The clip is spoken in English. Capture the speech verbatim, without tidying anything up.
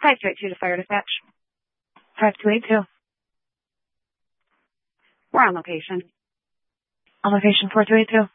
five two eight two to fire dispatch. five two eight two. We're on location. On location four two eight two.